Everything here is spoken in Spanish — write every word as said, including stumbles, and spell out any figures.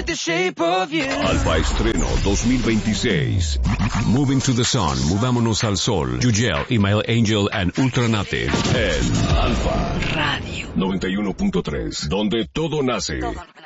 with the shape of you. Alfa Estreno dos mil veintiséis. Moving to the Sun, Mudámonos al Sol. Yugel, Email Angel and Ultranative. En Alfa Radio noventa y uno punto tres, donde todo nace. Todo